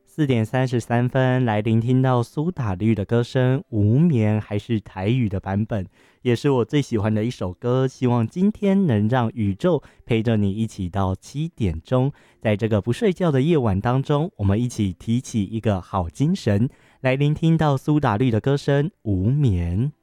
4:33来聆听到苏打绿的歌声《无眠》，还是台语的版本，也是我最喜欢的一首歌。希望今天能让宇宙陪着你一起到7点钟，在这个不睡觉的夜晚当中，我们一起提起一个好精神，来聆听到苏打绿的歌声《无眠》。